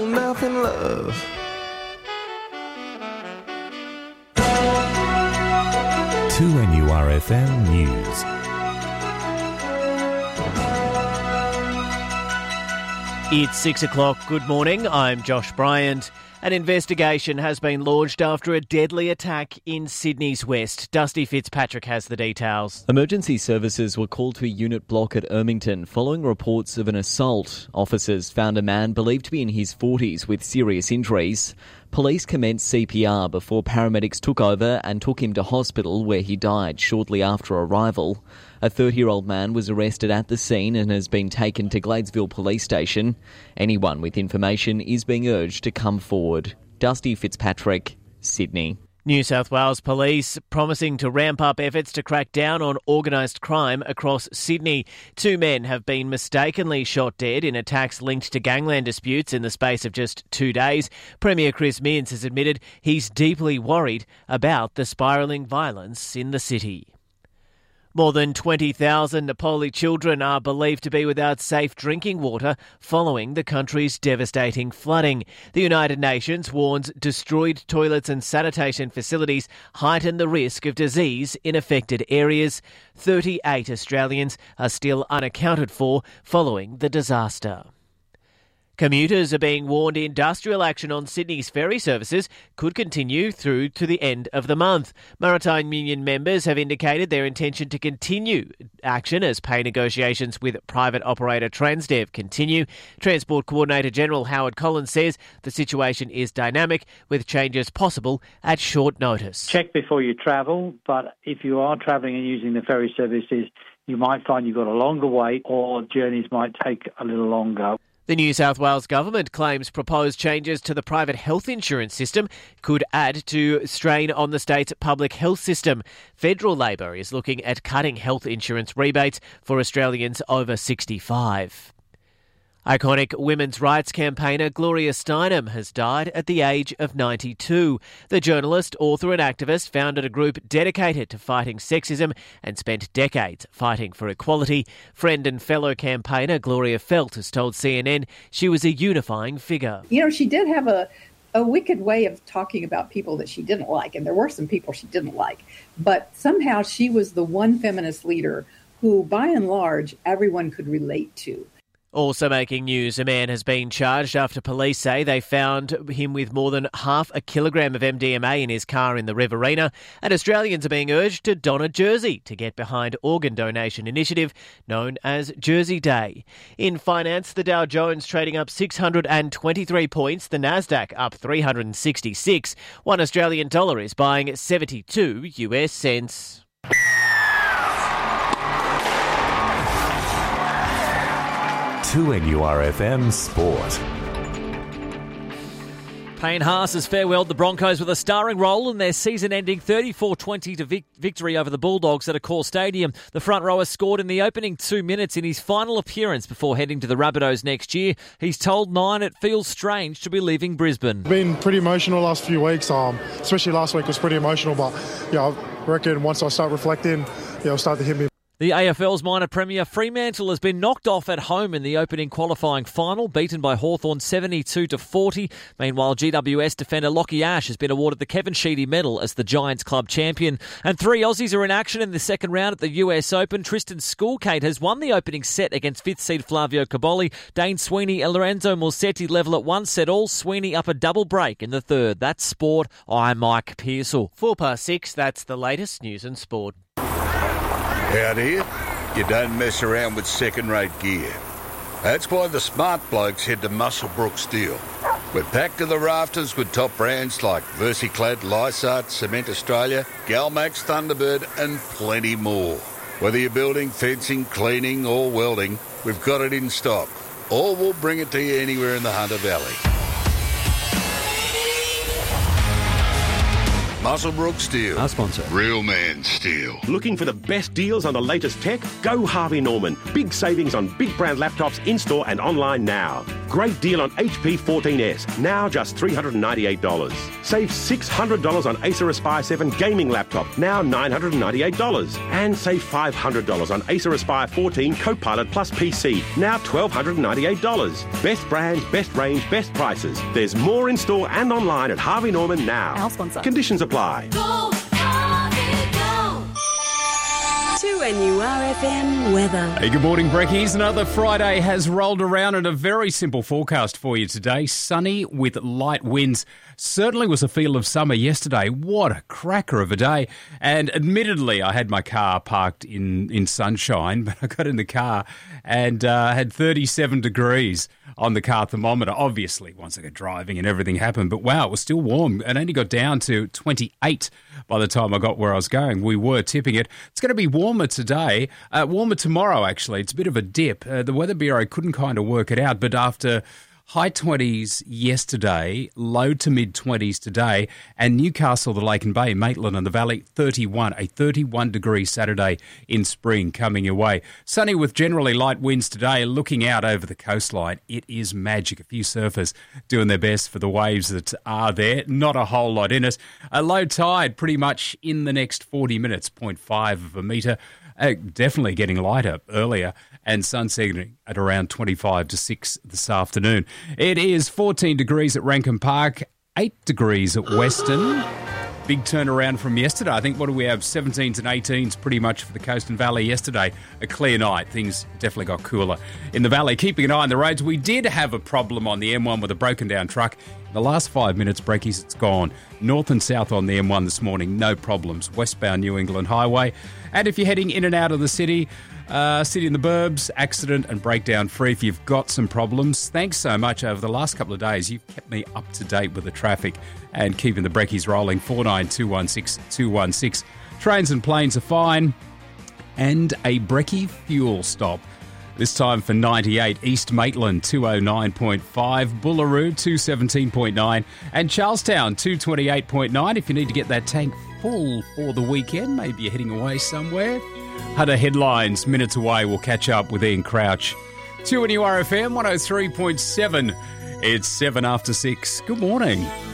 Mouth in love. To NURFM News. It's 6 o'clock. Good morning. I'm Josh Bryant. An investigation has been launched after a deadly attack in Sydney's west. Dusty Fitzpatrick has the details. Emergency services were called to a unit block at Ermington following reports of an assault. Officers found a man believed to be in his 40s with serious injuries. Police commenced CPR before paramedics took over and took him to hospital where he died shortly after arrival. A 30-year-old man was arrested at the scene and has been taken to Gladesville Police Station. Anyone with information is being urged to come forward. Dusty Fitzpatrick, Sydney. New South Wales Police promising to ramp up efforts to crack down on organised crime across Sydney. 2 men have been mistakenly shot dead in attacks linked to gangland disputes in the space of just 2 days. Premier Chris Minns has admitted he's deeply worried about the spiralling violence in the city. More than 20,000 Nepali children are believed to be without safe drinking water following the country's devastating flooding. The United Nations warns destroyed toilets and sanitation facilities heighten the risk of disease in affected areas. 38 Australians are still unaccounted for following the disaster. Commuters are being warned industrial action on Sydney's ferry services could continue through to the end of the month. Maritime Union members have indicated their intention to continue action as pay negotiations with private operator Transdev continue. Transport Coordinator General Howard Collins says the situation is dynamic with changes possible at short notice. Check before you travel, but if you are travelling and using the ferry services, you might find you've got a longer wait or journeys might take a little longer. The New South Wales government claims proposed changes to the private health insurance system could add to strain on the state's public health system. Federal Labor is looking at cutting health insurance rebates for Australians over 65. Iconic women's rights campaigner Gloria Steinem has died at the age of 92. The journalist, author and activist founded a group dedicated to fighting sexism and spent decades fighting for equality. Friend and fellow campaigner Gloria Felt has told CNN she was a unifying figure. You know, she did have a wicked way of talking about people that she didn't like, and there were some people she didn't like. But somehow she was the one feminist leader who, by and large, everyone could relate to. Also making news, a man has been charged after police say they found him with more than half a kilogram of MDMA in his car in the Riverina, and Australians are being urged to don a jersey to get behind organ donation initiative known as Jersey Day. In finance, the Dow Jones trading up 623 points, the Nasdaq up 366. $1 Australian dollar is buying 72 US cents. To NURFM Sport. Payne Haas has farewelled the Broncos with a starring role in their season-ending 34-20 victory over the Bulldogs at Accor Stadium. The front rower scored in the opening 2 minutes in his final appearance before heading to the Rabbitohs next year. He's told Nine it feels strange to be leaving Brisbane. Been pretty emotional last few weeks, especially last week was pretty emotional, but I reckon once I start reflecting, it'll start to hit me. The AFL's minor premier Fremantle has been knocked off at home in the opening qualifying final, beaten by Hawthorn 72-40. Meanwhile, GWS defender Lockie Ash has been awarded the Kevin Sheedy Medal as the Giants club champion. And 3 Aussies are in action in the second round at the US Open. Tristan Schoolcate has won the opening set against 5th seed Flavio Caboli. Dane Sweeney and Lorenzo Morsetti level at 1 set all. Sweeney up a double break in the third. That's sport. I'm Mike Pearsall. 6:04, that's the latest news and sport. Out here, you don't mess around with second-rate gear. That's why the smart blokes head to Musselbrook Steel. We're packed to the rafters with top brands like Versiclad, Lysart, Cement Australia, Galmax, Thunderbird and plenty more. Whether you're building, fencing, cleaning or welding, we've got it in stock. Or we'll bring it to you anywhere in the Hunter Valley. Musselbrook Steel. Our sponsor. Real man steel. Looking for the best deals on the latest tech? Go Harvey Norman. Big savings on big brand laptops in-store and online now. Great deal on HP 14S, now just $398. Save $600 on Acer Aspire 7 gaming laptop, now $998. And save $500 on Acer Aspire 14 Copilot Plus PC, now $1,298. Best brands, best range, best prices. There's more in-store and online at Harvey Norman now. Our sponsor. Conditions apply. Go, Harvey, go. 2NURFM weather. Hey, good morning, Brekkies. Another Friday has rolled around and a very simple forecast for you today. Sunny with light winds. Certainly was a feel of summer yesterday. What a cracker of a day. And admittedly, I had my car parked in sunshine, but I got in the car and had 37 degrees on the car thermometer. Obviously, once I got driving and everything happened. But wow, it was still warm. It only got down to 28 by the time I got where I was going. We were tipping it. It's going to be warmer today. Warmer tomorrow, actually. It's a bit of a dip. The Weather Bureau couldn't kind of work it out, but after high 20s yesterday, low to mid-20s today, and Newcastle, the Lake and Bay, Maitland and the Valley, 31. A 31-degree Saturday in spring coming your way. Sunny with generally light winds today, looking out over the coastline. It is magic. A few surfers doing their best for the waves that are there. Not a whole lot in it. A low tide pretty much in the next 40 minutes, 0.5 of a metre. Definitely getting lighter earlier, and sun setting at around 25 to 6 this afternoon. It is 14 degrees at Rankin Park, 8 degrees at Western. Big turnaround from yesterday. I think, what do we have, 17s and 18s pretty much for the Coast and Valley yesterday. A clear night. Things definitely got cooler in the Valley. Keeping an eye on the roads. We did have a problem on the M1 with a broken down truck. In the last 5 minutes, Brekkies, it's gone. North and south on the M1 this morning, no problems. Westbound New England Highway. And if you're heading in and out of the city in the burbs, accident and breakdown free. If you've got some problems, thanks so much over the last couple of days. You've kept me up to date with the traffic and keeping the Brekkies rolling. 49216216 216. Trains and planes are fine. And a Brekkie fuel stop. This time for 98, East Maitland 209.5, Bullaroo 217.9, and Charlestown 228.9. If you need to get that tank full for the weekend, maybe you're heading away somewhere. Hunter headlines, minutes away. We'll catch up with Ian Crouch. 2NURFM 103.7. It's 7 after 6. Good morning.